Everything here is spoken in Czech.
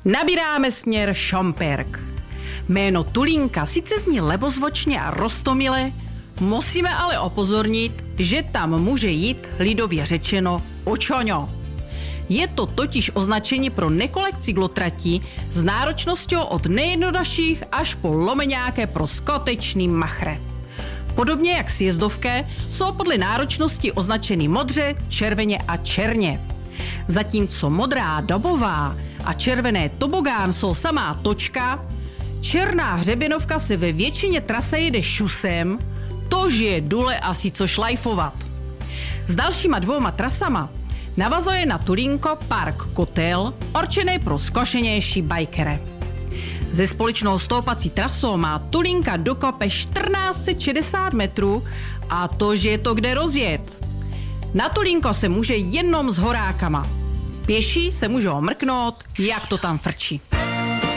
Nabíráme směr Šomperk. Jméno Tulínka sice zní lebozvočně a roztomile, musíme ale opozornit, že tam může jít lidově řečeno očoňo. Je to totiž označení pro nekolekt cyklotratí s náročností od nejjednodušších až po lomeňáké pro skutečný machre. Podobně jak sjezdovké jsou podle náročnosti označeny modře, červeně a černě. Zatímco modrá dobová a červené tobogán jsou samá točka, černá hřebenovka se ve většině trase jede šusem, tož je dule asi co šlajfovat. S dalšíma dvouma trasama navazuje na Tulínko Park Kotel, určený pro zkušenější bajkere. Ze společnou stoupací trasou má Tulínka dokope 1460 metrů a tož je to kde rozjet. Na Tulínko se může jenom s horákama. Pěší se můžou mrknout, jak to tam frčí.